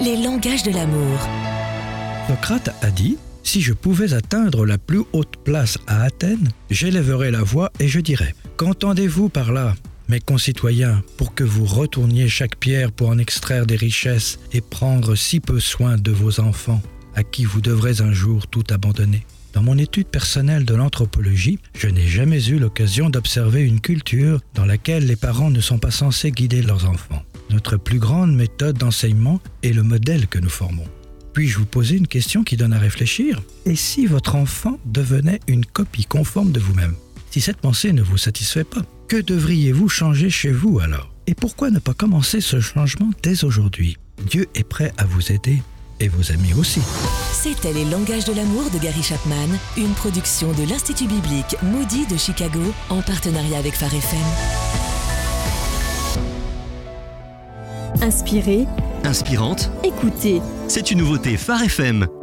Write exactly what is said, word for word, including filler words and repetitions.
Les langages de l'amour. Socrate a dit « Si je pouvais atteindre la plus haute place à Athènes, j'élèverais la voix et je dirais « Qu'entendez-vous par là, mes concitoyens, pour que vous retourniez chaque pierre pour en extraire des richesses et prendre si peu soin de vos enfants, à qui vous devrez un jour tout abandonner ?» Dans mon étude personnelle de l'anthropologie, je n'ai jamais eu l'occasion d'observer une culture dans laquelle les parents ne sont pas censés guider leurs enfants. Notre plus grande méthode d'enseignement est le modèle que nous formons. Puis-je vous poser une question qui donne à réfléchir ? Et si votre enfant devenait une copie conforme de vous-même ? Si cette pensée ne vous satisfait pas, que devriez-vous changer chez vous alors ? Et pourquoi ne pas commencer ce changement dès aujourd'hui ? Dieu est prêt à vous aider et vos amis aussi. C'était Les langages de l'amour de Gary Chapman, une production de l'Institut biblique Moody de Chicago en partenariat avec Phare F M. Inspiré, Inspirante, écoutez. c'est une nouveauté Phare F M.